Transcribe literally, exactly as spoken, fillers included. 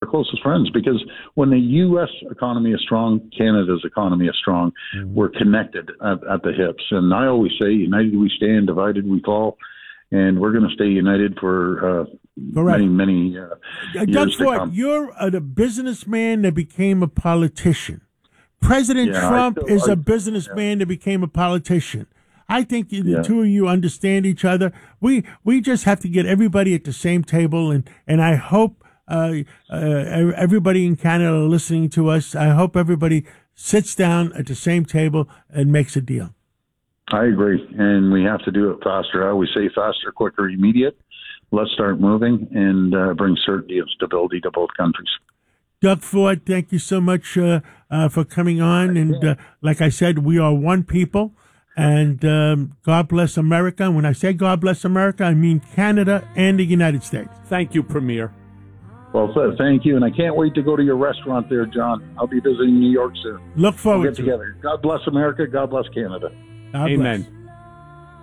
closest friends, because when the U S economy is strong, Canada's economy is strong. Mm-hmm. We're connected at, at the hips. And I always say, united we stand, divided we fall. And we're going to stay united for uh, many, many uh, years Doug to Ford, come. You're a, a businessman that became a politician. President yeah, Trump still, is I, a businessman yeah. that became a politician. I think the yeah. two of you understand each other. We we just have to get everybody at the same table, and, and I hope uh, uh, everybody in Canada listening to us, I hope everybody sits down at the same table and makes a deal. I agree, and we have to do it faster. I always say faster, quicker, immediate. Let's start moving and uh, bring certainty and stability to both countries. Doug Ford, thank you so much uh, uh, for coming on. And uh, like I said, we are one people. And um, God bless America. And when I say God bless America, I mean Canada and the United States. Thank you, Premier. Well, thank you. And I can't wait to go to your restaurant there, John. I'll be visiting New York soon. Look forward we'll get to together. it. God bless America. God bless Canada. God Amen. Bless.